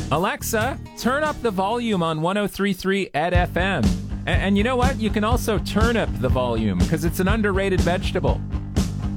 Alexa, turn up the volume on 103.3 Ed FM. And you know what? You can also turnip the volume because it's an underrated vegetable.